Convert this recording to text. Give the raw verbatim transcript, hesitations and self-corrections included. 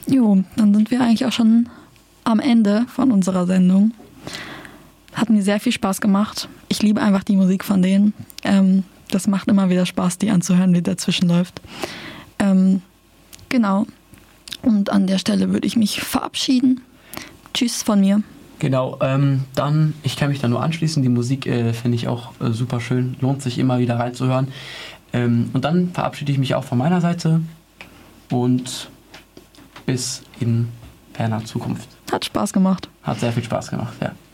Jo, dann sind wir eigentlich auch schon am Ende von unserer Sendung. Hat mir sehr viel Spaß gemacht. Ich liebe einfach die Musik von denen. Ähm, das macht immer wieder Spaß, die anzuhören, die dazwischen läuft. Ähm, genau. Und an der Stelle würde ich mich verabschieden. Tschüss von mir. Genau, ähm, dann, ich kann mich da nur anschließen. Die Musik äh, finde ich auch äh, super schön. Lohnt sich immer wieder reinzuhören. Ähm, und dann verabschiede ich mich auch von meiner Seite. Und bis in ferner Zukunft. Hat Spaß gemacht. Hat sehr viel Spaß gemacht, ja.